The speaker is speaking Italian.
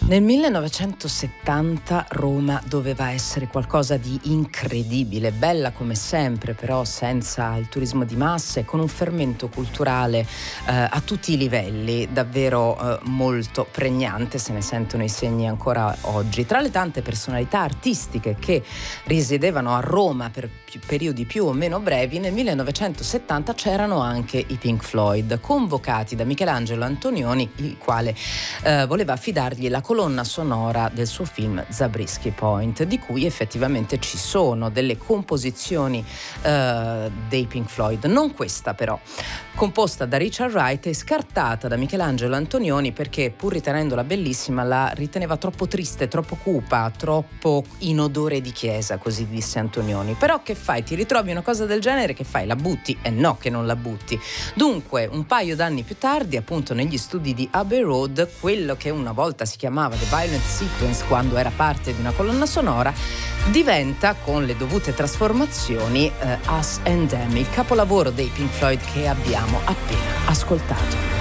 Nel 1970 Roma doveva essere qualcosa di incredibile, bella come sempre, però senza il turismo di massa e con un fermento culturale a tutti i livelli, davvero molto pregnante, se ne sentono i segni ancora oggi. Tra le tante personalità artistiche che risiedevano a Roma per periodi più o meno brevi, nel 1970 c'erano anche i Pink Floyd, convocati da Michelangelo Antonioni, il quale voleva affidargli la colonna sonora del suo film Zabriskie Point, di cui effettivamente ci sono delle composizioni dei Pink Floyd, non questa però, composta da Richard Wright e scartata da Michelangelo Antonioni perché, pur ritenendola bellissima, la riteneva troppo triste, troppo cupa, troppo in odore di chiesa, così disse Antonioni. Però che fai? Ti ritrovi una cosa del genere, che fai? La butti? No che non la butti. Dunque, un paio d'anni più tardi, appunto negli studi di Abbey Road, quello che una volta si chiamava The Violent Sequence, quando era parte di una colonna sonora, diventa, con le dovute trasformazioni, Us and Them, il capolavoro dei Pink Floyd che abbiamo appena ascoltato.